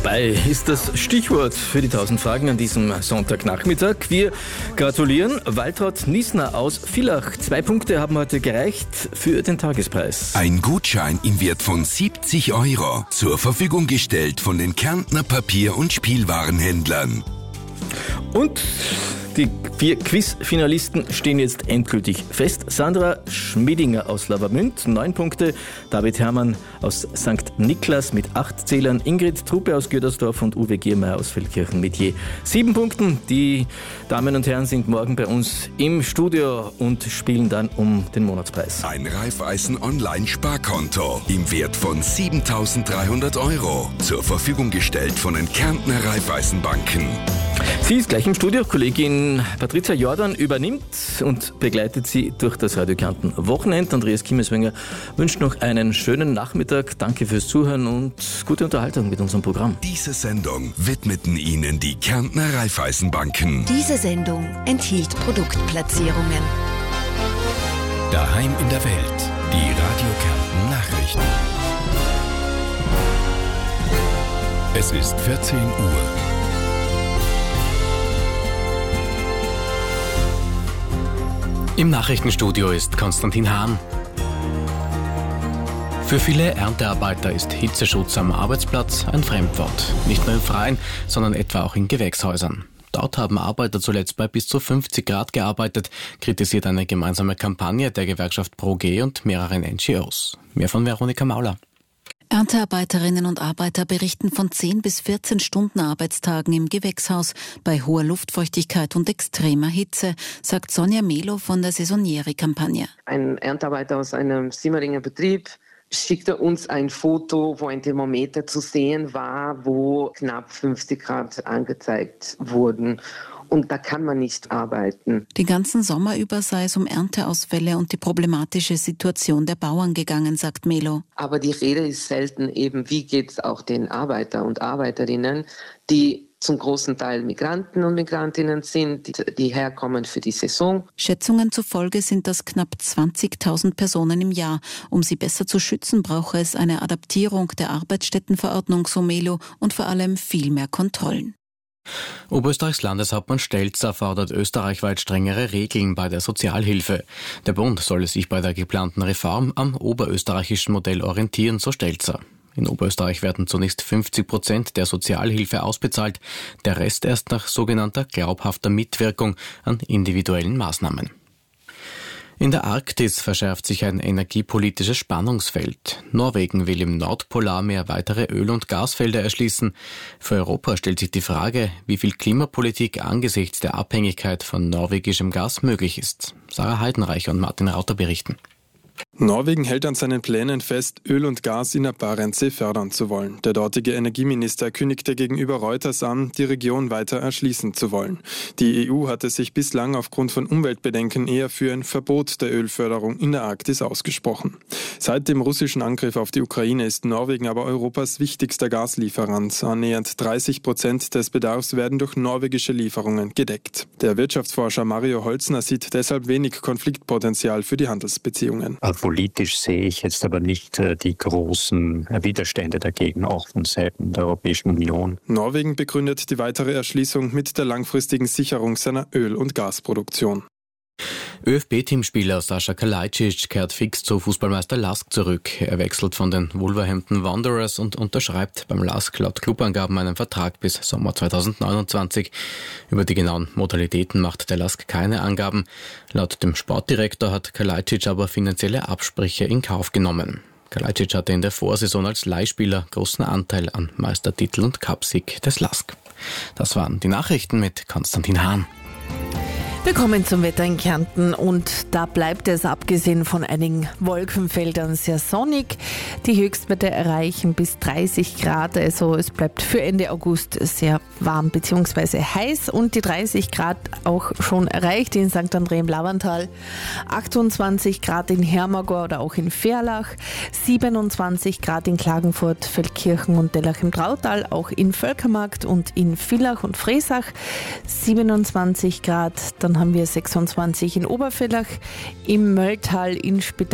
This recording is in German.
Vorbei ist das Stichwort für die 1000 Fragen an diesem Sonntagnachmittag. Wir gratulieren Waltraud Niesner aus Villach. 2 Punkte haben heute gereicht für den Tagespreis. Ein Gutschein im Wert von 70 € zur Verfügung gestellt von den Kärntner Papier- und Spielwarenhändlern. Und die 4 Quiz-Finalisten stehen jetzt endgültig fest. Sandra Schmiedinger aus Lavamünd, 9 Punkte. David Herrmann aus St. Niklas mit 8 Zählern. Ingrid Truppe aus Gödersdorf und Uwe Giermeier aus Feldkirchen mit je 7 Punkten. Die Damen und Herren sind morgen bei uns im Studio und spielen dann um den Monatspreis. Ein Raiffeisen Online-Sparkonto im Wert von 7.300 € zur Verfügung gestellt von den Kärntner Raiffeisenbanken. Sie ist gleich im Studio. Kollegin Patricia Jordan übernimmt und begleitet Sie durch das Radio Kärnten Wochenende. Andreas Kimmeswenger wünscht noch einen schönen Nachmittag. Danke fürs Zuhören und gute Unterhaltung mit unserem Programm. Diese Sendung widmeten Ihnen die Kärntner Raiffeisenbanken. Diese Sendung enthielt Produktplatzierungen. Daheim in der Welt. Die Radio Kärnten Nachrichten. Es ist 14 Uhr. Im Nachrichtenstudio ist Konstantin Hahn. Für viele Erntearbeiter ist Hitzeschutz am Arbeitsplatz ein Fremdwort. Nicht nur im Freien, sondern etwa auch in Gewächshäusern. Dort haben Arbeiter zuletzt bei bis zu 50 Grad gearbeitet, kritisiert eine gemeinsame Kampagne der Gewerkschaft ProG und mehreren NGOs. Mehr von Veronika Mauler. Erntearbeiterinnen und Arbeiter berichten von 10 bis 14 Stunden Arbeitstagen im Gewächshaus bei hoher Luftfeuchtigkeit und extremer Hitze, sagt Sonja Melo von der Saisonieri-Kampagne. Ein Erntearbeiter aus einem Simmeringer Betrieb schickte uns ein Foto, wo ein Thermometer zu sehen war, wo knapp 50 Grad angezeigt wurden. Und da kann man nicht arbeiten. Den ganzen Sommer über sei es um Ernteausfälle und die problematische Situation der Bauern gegangen, sagt Melo. Aber die Rede ist selten eben, wie geht es auch den Arbeiter und Arbeiterinnen, die zum großen Teil Migranten und Migrantinnen sind, die herkommen für die Saison. Schätzungen zufolge sind das knapp 20.000 Personen im Jahr. Um sie besser zu schützen, brauche es eine Adaptierung der Arbeitsstättenverordnung, so Melo, und vor allem viel mehr Kontrollen. Oberösterreichs Landeshauptmann Stelzer fordert österreichweit strengere Regeln bei der Sozialhilfe. Der Bund solle sich bei der geplanten Reform am oberösterreichischen Modell orientieren, so Stelzer. In Oberösterreich werden zunächst 50% der Sozialhilfe ausbezahlt, der Rest erst nach sogenannter glaubhafter Mitwirkung an individuellen Maßnahmen. In der Arktis verschärft sich ein energiepolitisches Spannungsfeld. Norwegen will im Nordpolarmeer weitere Öl- und Gasfelder erschließen. Für Europa stellt sich die Frage, wie viel Klimapolitik angesichts der Abhängigkeit von norwegischem Gas möglich ist. Sarah Heidenreich und Martin Rauter berichten. Norwegen hält an seinen Plänen fest, Öl und Gas in der Barentssee fördern zu wollen. Der dortige Energieminister kündigte gegenüber Reuters an, die Region weiter erschließen zu wollen. Die EU hatte sich bislang aufgrund von Umweltbedenken eher für ein Verbot der Ölförderung in der Arktis ausgesprochen. Seit dem russischen Angriff auf die Ukraine ist Norwegen aber Europas wichtigster Gaslieferant. Annähernd 30% des Bedarfs werden durch norwegische Lieferungen gedeckt. Der Wirtschaftsforscher Mario Holzner sieht deshalb wenig Konfliktpotenzial für die Handelsbeziehungen. Politisch sehe ich jetzt aber nicht die großen Widerstände dagegen, auch von Seiten der Europäischen Union. Norwegen begründet die weitere Erschließung mit der langfristigen Sicherung seiner Öl- und Gasproduktion. ÖFB-Teamspieler Sascha Kalajdzic kehrt fix zu Fußballmeister LASK zurück. Er wechselt von den Wolverhampton Wanderers und unterschreibt beim LASK laut Clubangaben einen Vertrag bis Sommer 2029. Über die genauen Modalitäten macht der LASK keine Angaben. Laut dem Sportdirektor hat Kalajdzic aber finanzielle Absprüche in Kauf genommen. Kalajdzic hatte in der Vorsaison als Leihspieler großen Anteil an Meistertitel und Cupsieg des LASK. Das waren die Nachrichten mit Konstantin Hahn. Wir kommen zum Wetter in Kärnten und da bleibt es abgesehen von einigen Wolkenfeldern sehr sonnig. Die Höchstwerte erreichen bis 30 Grad, also es bleibt für Ende August sehr warm bzw. heiß und die 30 Grad auch schon erreicht in St. André im Lavantal, 28 Grad in Hermagor oder auch in Verlach, 27 Grad in Klagenfurt, Feldkirchen und Dellach im Trautal, auch in Völkermarkt und in Villach und Fresach, 27 Grad, dann haben wir 26 in Obervillach, im Mölltal, in Spital